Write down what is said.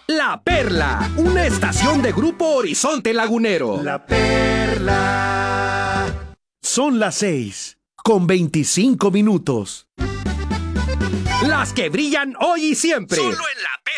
La Perla, una estación de Grupo Horizonte Lagunero. La Perla. Son las 6:25. Las que brillan hoy y siempre. Solo en La Perla.